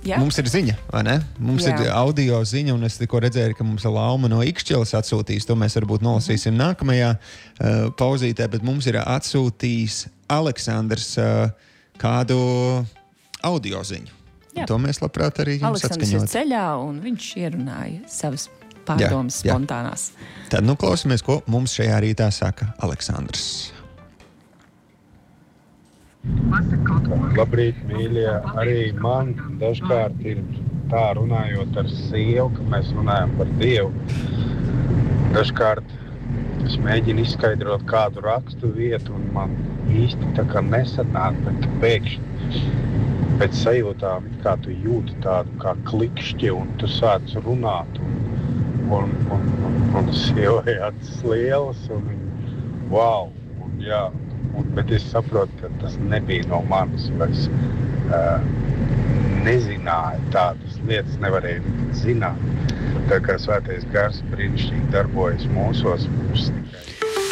mums ir ziņa, vai ne? Mums ir audio ziņa, un es tikko redzēju, ka mums ir Lauma no Ikšķeles atsūtījis. To mēs varbūt nolasīsim nākamajā pauzītē, bet mums ir atsūtījis Aleksandrs kādu audio ziņu. To mēs labprāt arī jums atskaņot. Aleksandrs ir ceļā, un viņš ierunāja savas pārdomas spontānās. Tad klausamies, ko mums šajā rītā saka Aleksandrs. Labrīt, mīļie. Arī man dažkārt ir tā runājot ar sievu, ka mēs runājam par Dievu. Dažkārt es mēģinu izskaidrot kādu rakstu vietu, un man īsti tā kā nesanāk, bet pēkšņi pēc sajūtām, kā tu jūti tādu kā klikšķi, un tu sāc runāt, un sievai acis lielas, un viņa, wow, un jā. Bet es saprotu, ka tas nebija no manis, vai es nezināju tādas lietas, nevarēju zināt. Tā kā svētais gars brīnišķīgi darbojas mūsos, mums tikai.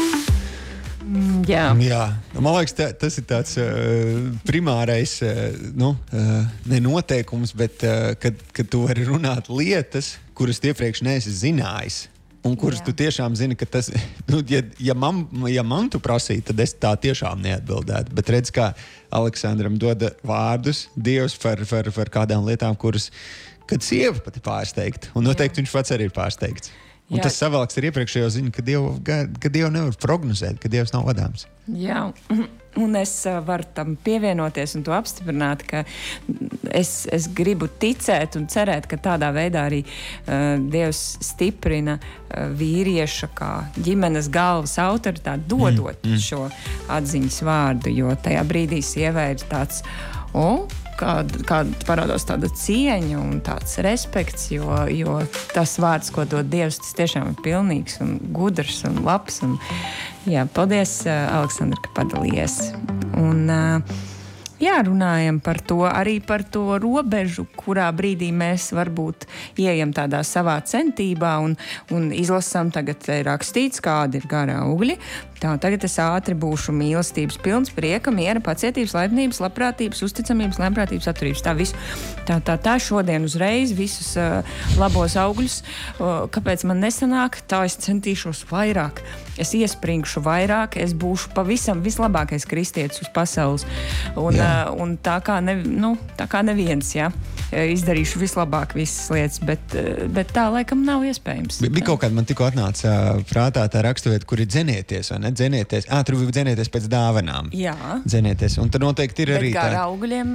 Jā. Man liekas, tas ir tāds primārais nenoteikums, bet kad tu vari runāt lietas, kuras iepriekš neesi zinājis. Un kurus tu tiešām zini, ka tas, ja man tu prasītu, tad es tā tiešām neatbildētu. Bet redz, kā Aleksandram doda vārdus Dievs par kādām lietām, kuras, kad sieva pati pārsteigta. Un noteikti viņš pats arī ir pārsteigts. Un tas savalks ar iepriekšējo ziņu, ka Dievu nevar prognozēt, ka Dievs nav vadāms. Jā, un es varu tam pievienoties un to apstiprināt, ka es gribu ticēt un cerēt, ka tādā veidā arī Dievs stiprina vīrieša kā ģimenes galvas autoritāti, dodot šo atziņas vārdu, jo tajā brīdī sievai ir tāds, kāda parādās tāda cieņa un tāds respekts, jo tas vārds, ko dod Dievs, tas tiešām ir pilnīgs un gudrs un labs. Un, paldies, Aleksandra, ka padalījies. Un, runājam par to, arī par to robežu, kurā brīdī mēs varbūt ieejam tādā savā centībā un izlasām, tagad rakstīts, kādi ir gari augļi. Tagad es ātri būšu mīlestības pilns, prieka, miera, pacietības, laipnības, labprātības, uzticamības, lēmprātības, atturības. Tā visu. Tā šodien uzreiz visus labos augļus. Kāpēc man nesanāk? Tā es centīšos vairāk. Es iespringšu vairāk, es būšu pavisam vislabākais kristietis uz pasaules. Un tā kā neviens, izdarīšu vislabāk visas lietas, bet tā laikam nav iespējams. Bija kaut kāda man tikko atnāca prātā tā rakstuvieta, kur ir dzenieties, vai ne? Dzenieties. Tur bija dzenieties pēc dāvanām. Jā. Dzenieties. Un tad noteikti ir arī tā. Bet gara augļiem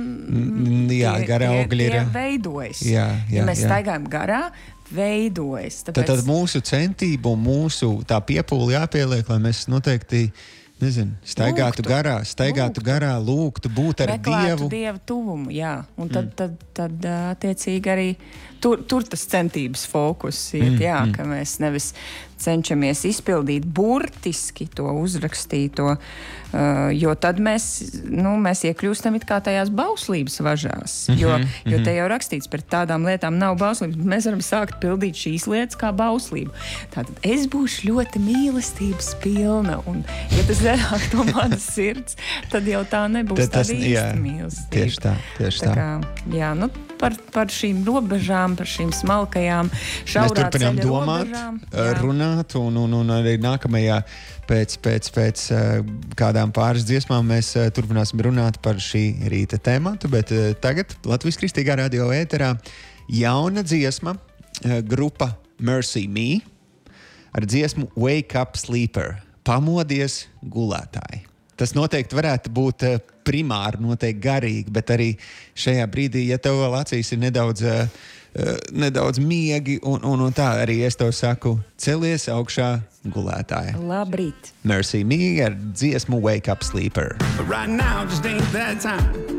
tie veidojas. Jā, ja mēs staigājam garā, veidojas. Tad mūsu centību un mūsu tā piepūli jāpieliek, lai mēs noteikti, staigātu garā, lūgtu, būt ar Dievu. Meklētu Dievu tuvumu, jā. Un tad attiecīgi arī tur tas centības fokus iet, ka mēs nevis cenšamies izpildīt burtiski to uzrakstīto, jo tad mēs iekļūstam it kā tajās bauslības važās, jo te jau rakstīts, par tādām lietām nav bauslības, bet mēs varam sākt pildīt šīs lietas kā bauslību. Tātad es būšu ļoti mīlestības pilna, un ja tas derāk to manas sirds, tad jau tā nebūs tāda īsta mīlestība. Tieši tā. Par šīm robežām, par šīm smalkajām šaurā ceļa robežām. Mēs turpinām runāt, un arī nākamajā pēc kādām pāris dziesmām mēs turpināsim runāt par šī rīta tēmatu, bet tagad Latvijas Kristīgā radio ēterā jauna dziesma, grupa Mercy Me, ar dziesmu Wake Up Sleeper, pamodies gulētāji. Tas noteikti varētu būt primāri, noteikti garīgi, bet arī šajā brīdī, ja tev vēl acīs ir nedaudz miegi, un tā arī es tev saku, celies augšā gulētāji. Labrīt! Mercy Me ar dziesmu Wake Up Sleeper. But right now just ain't that time.